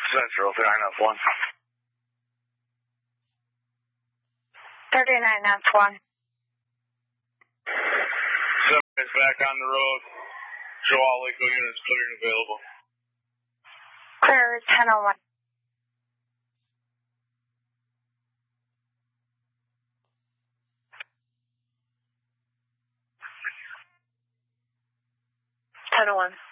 Central, 39F1. 39F1. 7 is back on the road. Show all Lakeville units clear and available. Clear 1001. One.